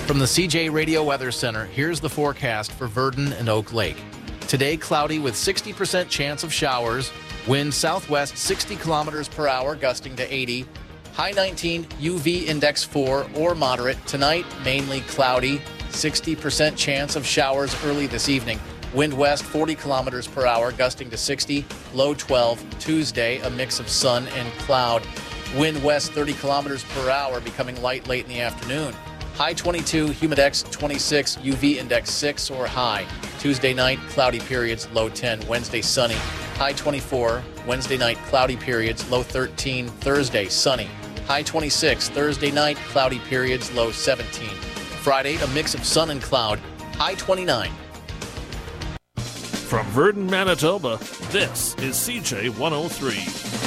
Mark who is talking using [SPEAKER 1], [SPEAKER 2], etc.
[SPEAKER 1] From the CJ Radio Weather Center, here's the forecast for Virden and Oak Lake. Today, cloudy with 60% chance of showers. Wind southwest 60 kilometers per hour, gusting to 80. High 19, UV index 4 or moderate. Tonight, mainly cloudy. 60% chance of showers early this evening. Wind west 40 kilometers per hour, gusting to 60. Low 12. Tuesday, a mix of sun and cloud. Wind west 30 kilometers per hour, becoming light late in the afternoon. High 22, humidex 26, UV index 6 or high. Tuesday night, cloudy periods, low 10. Wednesday, sunny. High 24. Wednesday night, cloudy periods, low 13. Thursday, sunny. High 26. Thursday night, cloudy periods, low 17. Friday, a mix of sun and cloud. High 29.
[SPEAKER 2] From Virden, Manitoba, this is CJ 103.